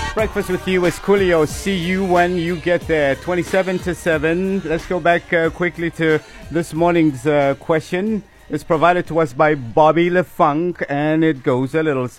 Breakfast with you is Coolio. See you when you get there. 27 to 7. Let's go back quickly to this morning's question. It's provided to us by Bobby LeFunk, and it goes a little